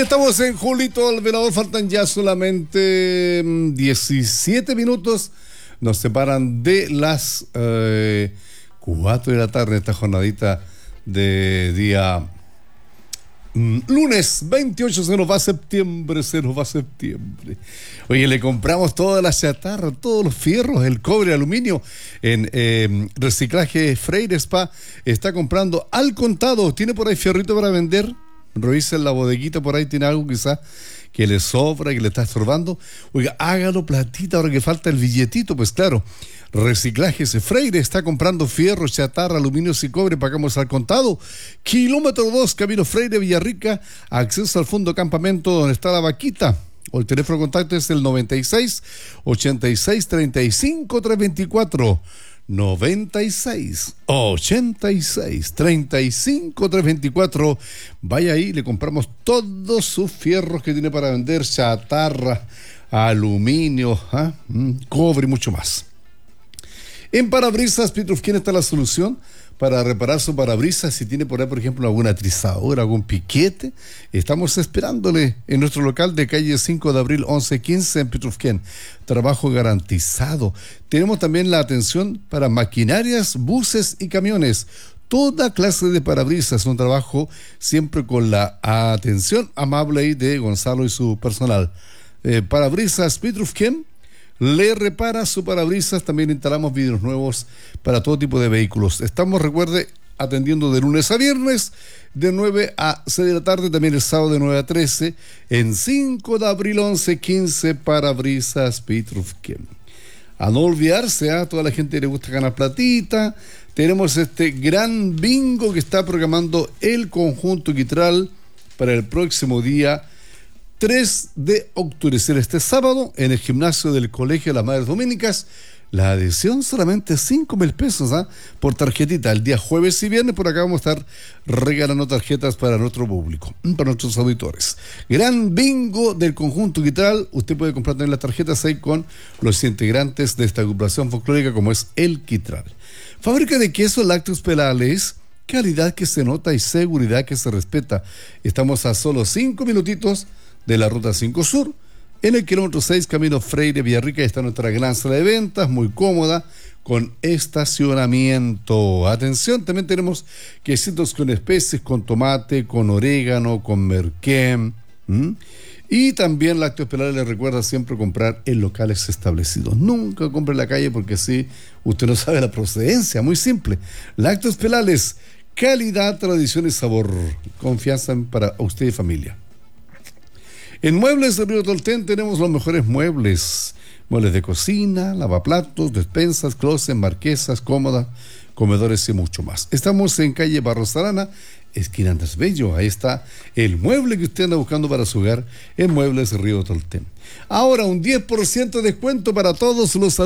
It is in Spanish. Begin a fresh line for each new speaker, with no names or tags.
Estamos en Julito Alvelador, faltan ya solamente 17 minutos. Nos separan de las 4 de la tarde esta jornadita de día lunes 28. Se nos va septiembre. Oye, le compramos toda la chatarra, todos los fierros, el cobre, el aluminio en Reciclaje Freire Spa. Está comprando al contado. ¿Tiene por ahí fierrito para vender? Revisen la bodeguita, por ahí tiene algo quizás que le sobra, que le está estorbando. Oiga, hágalo platita ahora que falta el billetito. Pues claro, Reciclajes Freire está comprando fierro, chatarra, aluminio y cobre. Pagamos al contado. Kilómetro 2, Camino Freire, Villarrica. Acceso al fondo campamento donde está la vaquita. O el teléfono de contacto es el 96 86 35 324. 96 86 35 324. Vaya ahí, le compramos todos sus fierros que tiene para vender, chatarra, aluminio, cobre y mucho más. En Parabrisas Petrufquén está la solución para reparar su parabrisas. Si tiene por ahí, por ejemplo, alguna trizadora, algún piquete, estamos esperándole en nuestro local de calle 5 de abril 1115 en Petrufquén. Trabajo garantizado. Tenemos también la atención para maquinarias, buses y camiones. Toda clase de parabrisas, un trabajo siempre con la atención amable de Gonzalo y su personal. Parabrisas Petrufquén le repara su parabrisas. También instalamos vidrios nuevos para todo tipo de vehículos. Estamos, recuerde, atendiendo de lunes a viernes, de 9 a 6 de la tarde, también el sábado de 9 a 13, en 5 de abril 1115, Parabrisas Petrufquén. A no olvidarse, a toda la gente que le gusta ganar platita, tenemos este gran bingo que está programando el conjunto Quitral para el próximo día 3 de octubre, este sábado, en el gimnasio del Colegio de las Madres Dominicas. La adhesión solamente 5,000 pesos por tarjetita. El día jueves y viernes por acá vamos a estar regalando tarjetas para nuestro público, para nuestros auditores. Gran bingo del conjunto Quitral. Usted puede comprar también las tarjetas ahí con los integrantes de esta agrupación folclórica como es el Quitral. Fábrica de quesos lácteos Pelales. Calidad que se nota y seguridad que se respeta. Estamos a solo 5 minutitos de la Ruta 5 Sur, en el kilómetro 6, Camino Freire, Villarrica. Está nuestra gran sala de ventas, muy cómoda, con estacionamiento. Atención, también tenemos quesitos con especies, con tomate, con orégano, con merquén. Y también Lácteos Pelales les recuerda siempre comprar en locales establecidos. Nunca compre en la calle porque así usted no sabe la procedencia. Muy simple. Lácteos Pelales, calidad, tradición y sabor. Confianza para usted y familia. En Muebles de Río Tolten tenemos los mejores muebles. Muebles de cocina, lavaplatos, despensas, closet, marquesas, cómodas, comedores y mucho más. Estamos en calle Barros Arana, esquina Andrés Bello. Ahí está el mueble que usted anda buscando para su hogar en Muebles de Río Tolten. Ahora un 10% de descuento para todos los